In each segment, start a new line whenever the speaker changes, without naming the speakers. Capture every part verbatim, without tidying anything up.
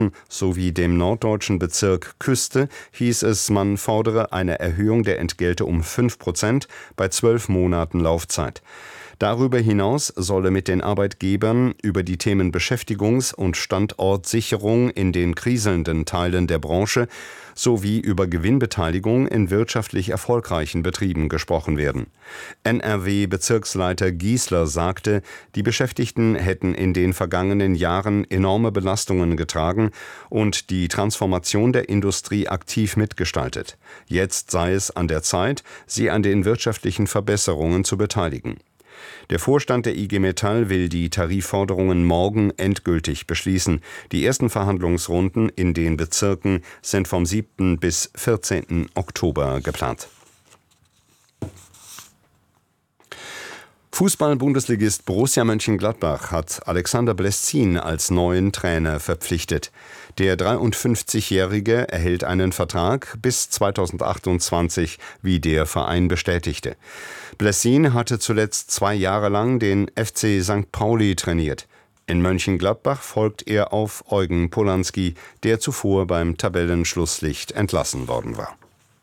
sowie dem norddeutschen Bezirk Küste hieß es, man fordere eine Erhöhung der Entgelte um fünf Prozent bei zwölf Monaten Laufzeit. Darüber hinaus solle mit den Arbeitgebern über die Themen Beschäftigungs- und Standortsicherung in den kriselnden Teilen der Branche sowie über Gewinnbeteiligung in wirtschaftlich erfolgreichen Betrieben gesprochen werden. N R W-Bezirksleiter Giesler sagte, die Beschäftigten hätten in den vergangenen Jahren enorme Belastungen getragen und die Transformation der Industrie aktiv mitgestaltet. Jetzt sei es an der Zeit, sie an den wirtschaftlichen Verbesserungen zu beteiligen. Der Vorstand der I G Metall will die Tarifforderungen morgen endgültig beschließen. Die ersten Verhandlungsrunden in den Bezirken sind vom siebten bis vierzehnten Oktober geplant. Fußball-Bundesligist Borussia Mönchengladbach hat Alexander Bleszczyn als neuen Trainer verpflichtet. Der dreiundfünfzigjährige erhält einen Vertrag bis zweitausendachtundzwanzig, wie der Verein bestätigte. Bleszczyn hatte zuletzt zwei Jahre lang den F C Sankt Pauli trainiert. In Mönchengladbach folgt er auf Eugen Polanski, der zuvor beim Tabellenschlusslicht entlassen worden war.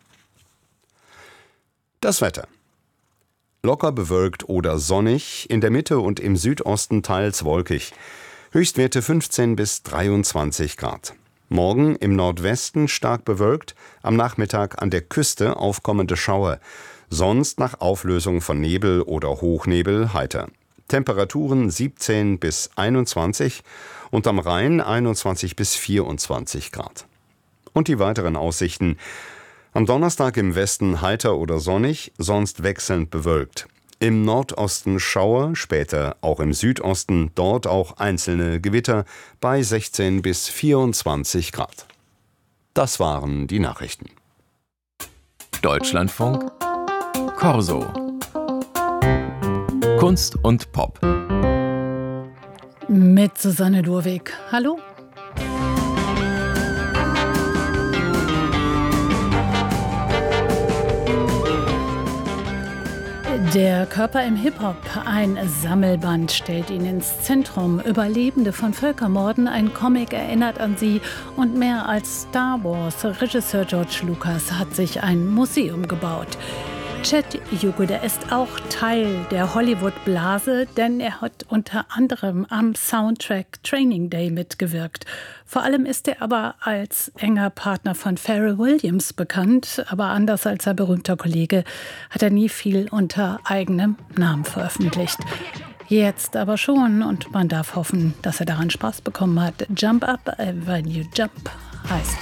Das Wetter. Locker bewölkt oder sonnig, in der Mitte und im Südosten teils wolkig. Höchstwerte fünfzehn bis dreiundzwanzig Grad. Morgen im Nordwesten stark bewölkt, am Nachmittag an der Küste aufkommende Schauer. Sonst nach Auflösung von Nebel oder Hochnebel heiter. Temperaturen siebzehn bis einundzwanzig und am Rhein einundzwanzig bis vierundzwanzig Grad. Und die weiteren Aussichten. Am Donnerstag im Westen heiter oder sonnig, sonst wechselnd bewölkt. Im Nordosten Schauer, später auch im Südosten, dort auch einzelne Gewitter bei sechzehn bis vierundzwanzig Grad. Das waren die Nachrichten.
Deutschlandfunk Corso. Kunst und Pop.
Mit Susanne Durweg. Hallo. Der Körper im Hip-Hop, ein Sammelband, stellt ihn ins Zentrum. Überlebende von Völkermorden, ein Comic erinnert an sie und mehr als Star Wars. Regisseur George Lucas hat sich ein Museum gebaut. Chet Jukuda ist auch Teil der Hollywood-Blase, denn er hat unter anderem am Soundtrack Training Day mitgewirkt. Vor allem ist er aber als enger Partner von Pharrell Williams bekannt, aber anders als sein berühmter Kollege hat er nie viel unter eigenem Namen veröffentlicht. Jetzt aber schon, und man darf hoffen, dass er daran Spaß bekommen hat. Jump Up When You Jump heißt